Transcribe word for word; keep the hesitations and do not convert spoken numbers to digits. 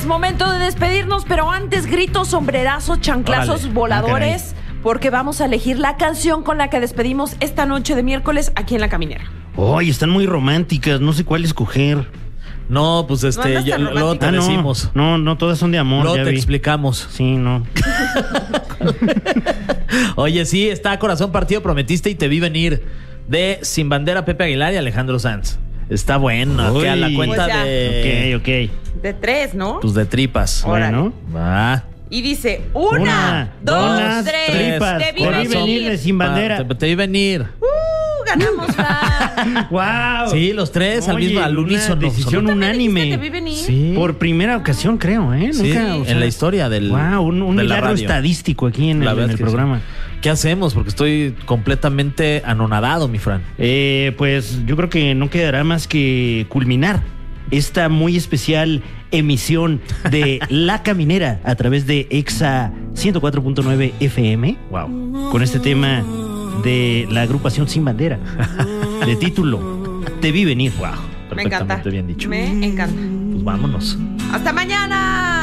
Es momento de despedirnos, pero antes gritos, sombrerazos, chanclazos, Órale. voladores, porque vamos a elegir la canción con la que despedimos esta noche de miércoles aquí en La Caminera. Ay, están muy románticas, no sé cuál escoger. No, pues este, andas ya- tan luego te Ah, no, decimos. no, no, todas son de amor. Luego ya te vi. explicamos. Sí, no. Oye, sí, está Corazón Partido, Prometiste y Te Vi Venir, de Sin Bandera, Pepe Aguilar y Alejandro Sanz. Está bueno, Uy. que a la cuenta Pues ya. de... Ok, ok. De tres, ¿no? Pues de tripas. Órale. Bueno. Va. Y dice, una, Una, dos, dos, tres. tripas. Te vi Te vi venir. venir de Sin Bandera. Va, Te, te Vi Venir. Uh, ganamos, Fran. ¡Wow! Sí, los tres al Oye, mismo, al una unísono. decisión ¿Tú también dijiste Te vi unánime. venir? Sí. Por primera ocasión, creo, ¿eh? Sí, Nunca, o sea, en la historia del Wow, un, un de la milagro radio. estadístico aquí en La el, verdad en es el que programa. sí. ¿Qué hacemos? Porque estoy completamente anonadado, mi Fran. Eh, pues yo creo que no quedará más que culminar esta muy especial emisión de La Caminera a través de Exa ciento cuatro punto nueve F M. Wow. Con este tema de la agrupación Sin Bandera, de título Te Vi Venir. Wow. Me encanta. Perfectamente bien dicho. Me encanta. Pues vámonos. ¡Hasta mañana!